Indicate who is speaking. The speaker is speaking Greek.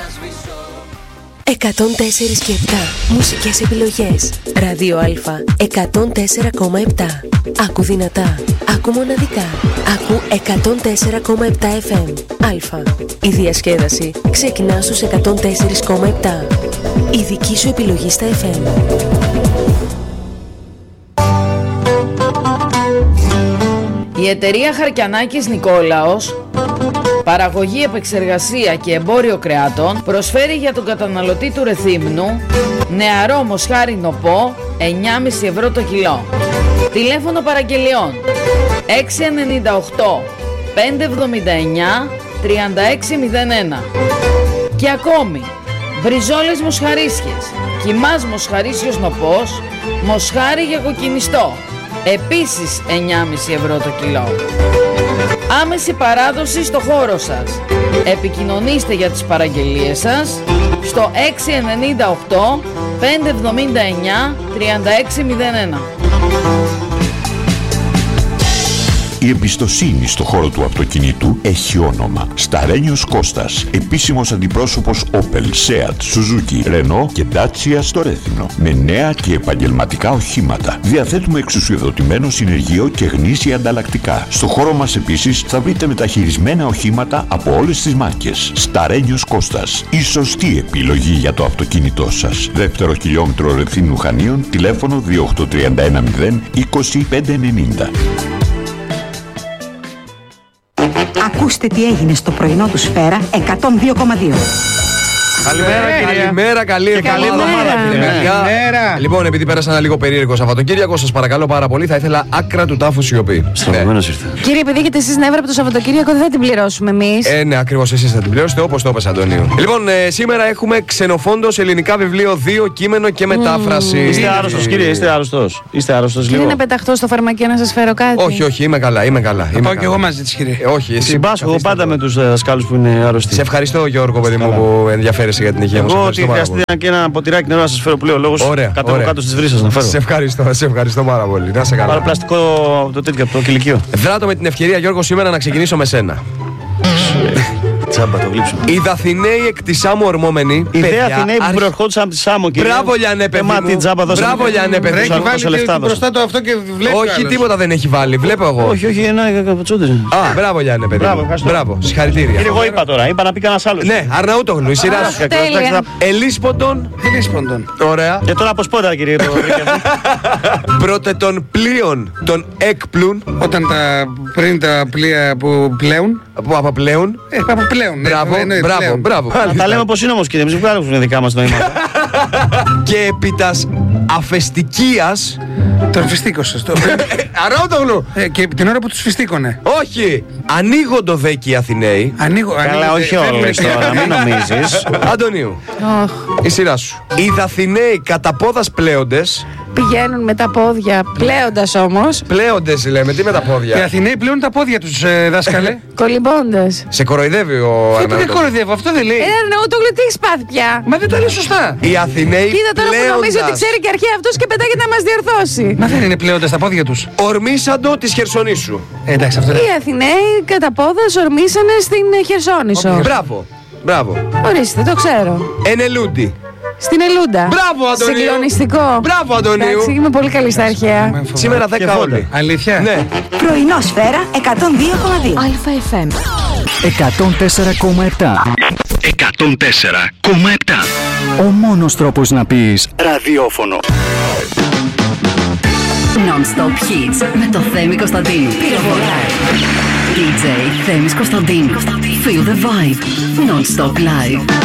Speaker 1: 104 και 7 μουσικές επιλογές. Ράδιο Α 104,7. Άκου δυνατά, άκου μοναδικά. Άκου 104,7 FM. Α. Η διασκέδαση ξεκινά στους 104,7. Η δική σου επιλογή στα FM.
Speaker 2: Η εταιρεία Χαρκιανάκης Νικόλαος, παραγωγή, επεξεργασία και εμπόριο κρεάτων, προσφέρει για τον καταναλωτή του Ρεθύμνου νεαρό μοσχάρι νοπό 9,5 ευρώ το κιλό. Τηλέφωνο παραγγελιών 698 579 3601. Και ακόμη μπριζόλες μοσχαρίσιες, κιμάς μοσχαρίσιος νοπός, μοσχάρι για κοκκινιστό, επίσης 9,5 ευρώ το κιλό. Άμεση παράδοση στο χώρο σας. Επικοινωνήστε για τις παραγγελίες σας στο 698 579 3601.
Speaker 3: Η εμπιστοσύνη στο χώρο του αυτοκινήτου έχει όνομα. Σταρένιος Κώστας, επίσημος αντιπρόσωπος Opel, Seat, Suzuki, Renault και Dacia στο Ρέθυμνο. Με νέα και επαγγελματικά οχήματα. Διαθέτουμε εξουσιοδοτημένο συνεργείο και γνήσια ανταλλακτικά. Στο χώρο μας επίσης θα βρείτε μεταχειρισμένα οχήματα από όλες τις μάρκες. Σταρένιος Κώστας, η σωστή επιλογή για το αυτοκίνητό σας. Δεύτερο χιλιόμετρο Ρεθύμνου Χανίων, τηλέφωνο 28310 20590.
Speaker 4: Ακούστε τι έγινε στο πρωινό του Σφαίρα 102,2.
Speaker 5: Καλημέρα, καλή εβδομάδα. Λοιπόν, επειδή πέρασα ένα λίγο περίεργο Σαββατοκύριακο, σας παρακαλώ πάρα πολύ, θα ήθελα άκρα του τάφου σιωπή.
Speaker 6: Στραβωμένος ήρθε.
Speaker 7: Κύριε, επειδή έχετε εσείς νεύρα από το Σαββατοκύριακο, δεν θα την πληρώσουμε εμείς.
Speaker 5: Ναι, ακριβώς, εσείς θα την πληρώσετε, όπως το είπες, Αντωνίου. Λοιπόν, σήμερα έχουμε Ξενοφόντος, ελληνικά βιβλίο 2, κείμενο και μετάφραση.
Speaker 6: Είστε άρρωστος, κύριε, είστε άρρωστος. Είστε άρρωστος λίγο.
Speaker 7: Κύριε, να πεταχτώ στο φαρμακείο να σας φέρω κάτι.
Speaker 5: Όχι, είμαι καλά.
Speaker 8: Θα πάω και εγώ μαζί της, κύριε.
Speaker 5: Όχι, εσύ.
Speaker 6: Συμπάσχω πάντα με τους δασκάλους που είναι άρρωστοι.
Speaker 5: Σε ευχαριστώ, Γιώργο, παιδί μου, που ενδιαφέρεσαι για την υγεία μου.
Speaker 6: Εγώ ότι χρειαστεί και ένα ποτηράκι νερό να σας φέρω που λέει ο λόγος. Κάτω στις βρύσες να φέρω.
Speaker 5: Σε ευχαριστώ πάρα πολύ. Να σε καλά.
Speaker 6: Πάρω πλαστικό το τέτοιο από το κηλικείο.
Speaker 5: Δράτω με την ευκαιρία, Γιώργο, σήμερα να ξεκινήσω με σένα.
Speaker 6: Τσάμπα το γλύψουμε.
Speaker 5: Οι Δαθηναίοι εκ της Σάμου ορμόμενοι.
Speaker 6: Οι δε Αθηναίοι που προερχόντουσαν από τη Σάμο, κύριε.
Speaker 5: Μπράβο, Λιανέ, παιδί μου.
Speaker 6: Μπράβο,
Speaker 8: Λιανέ, παιδί μου. Έχει βάλει μπροστά το αυτό και βλέπει.
Speaker 5: Όχι, τίποτα δεν έχει βάλει. Βλέπω εγώ.
Speaker 6: Όχι, ένα καπατσόντε.
Speaker 5: Α, μπράβο, Λιανέ, παιδί μου. Μπράβο, συγχαρητήρια.
Speaker 6: Κύριε, εγώ είπα τώρα. Είπα να πει κανένα άλλο.
Speaker 5: Ναι, Αρναούτογλου, η σειρά σου. Ελίσποντον. Ωραία.
Speaker 6: Και τώρα αποσπόντα, κύριε.
Speaker 5: Πρώτε των πλοίων των εκπλούν.
Speaker 8: Όταν πριν τα πλοία που πλέουν.
Speaker 5: Που απαπλέουν.
Speaker 8: Απαπλέουν.
Speaker 5: Μπράβο.
Speaker 6: Τα λέμε πως είναι όμως, κύριε. Εμείς βγάλουμε δικά μας νοήματα.
Speaker 5: Και επί τας αφεστικίας.
Speaker 8: Τον φιστίκωσε.
Speaker 5: Αρναούτογλου.
Speaker 8: Και την ώρα που τους φιστίκωνε.
Speaker 5: Όχι. Ανοίγοντο δέκει οι Αθηναίοι.
Speaker 6: Καλά, όχι όλες τώρα, μην νομίζεις.
Speaker 5: Αντωνίου, η σειρά σου. Οι Δαθηναίοι κατά πόδας πλέοντες.
Speaker 7: Πηγαίνουν με τα πόδια, πλέοντας όμως.
Speaker 5: Πλέοντες λέμε, τι με τα πόδια.
Speaker 8: Οι Αθηναίοι πλέουν τα πόδια τους, δάσκαλε.
Speaker 7: Κολυμπώντας.
Speaker 5: Σε κοροϊδεύει ο Αρναούτογλου.
Speaker 8: Δεν κοροϊδεύω, αυτό δεν λέει.
Speaker 7: Αρναούτογλου, τι έχεις πάθει πια.
Speaker 8: Μα δεν το λέει σωστά.
Speaker 5: Οι Αθηναίοι
Speaker 7: Κοίτα τώρα που νομίζω ότι ξέρει και αρχαία αυτός και πετάγεται να μας διορθώσει.
Speaker 8: Μα δεν είναι πλέοντας τα πόδια τους.
Speaker 5: Ορμήσαντο της Χερσονήσου.
Speaker 8: Εντάξει, αυτό
Speaker 7: οι Αθηναίοι κατά πόδας ορμήσανε στην Χερσόνησο.
Speaker 5: Μπράβο.
Speaker 7: Ορίστε, το ξέρω.
Speaker 5: Ενελούντι.
Speaker 7: Στην Ελούντα.
Speaker 5: Μπράβο, Αντωνίου.
Speaker 7: Συγκλονιστικό.
Speaker 5: Μπράβο, Αντωνίου.
Speaker 7: Εντάξει, είμαι πολύ καλή στα αρχαία.
Speaker 5: Σήμερα 10 όλοι.
Speaker 8: Αλήθεια.
Speaker 5: Ναι.
Speaker 4: Πρωινό Σφαίρα 102,2.
Speaker 1: ΑΕΦ
Speaker 9: 104,7. 104,7. Ο μόνος τρόπος να πεις ραδιόφωνο.
Speaker 1: Non-stop hits με το Θέμη Κωνσταντίνου. Πυροβολάει. DJ Θέμης Κωνσταντίνου. Feel the vibe. Non-stop live.